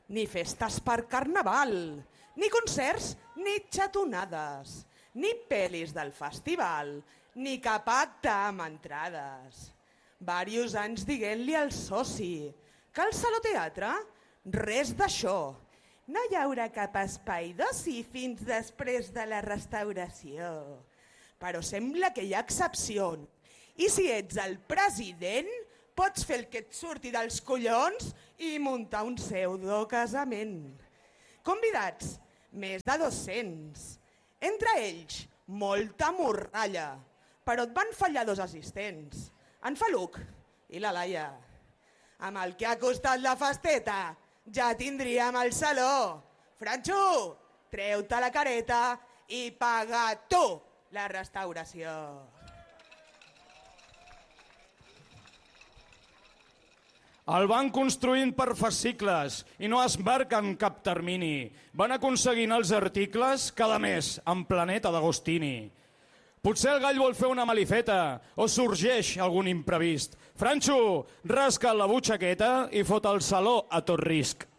ni festes per carnaval, ni concerts, ni xatonades, ni pel·lis del festival, ni cap acte amb entrades. Vàrios anys diguent-li al soci que al Saló Teatre res d'això. No hi haurà cap espai d'oci fins després de la restauració. Però sembla que hi ha excepcions. I si ets el president, pots fer el que et surti dels collons i muntar un pseudo casament. Convidats, més de 200. Entre ells, molta morralla. Però et van fallar 2 assistents, en Faluc i la Laia. Amb el que ha costat la festeta, ja tindríem el saló. Franxo, treu-te la careta i paga tu la restauració. El van construint per fascicles i no es marquen cap termini. Van aconseguint els articles cada mes en Planeta d'Agostini. Potser el gall vol fer una malifeta o sorgeix algun imprevist. Franxo, rasca la butxaqueta i fot el saló a tot risc.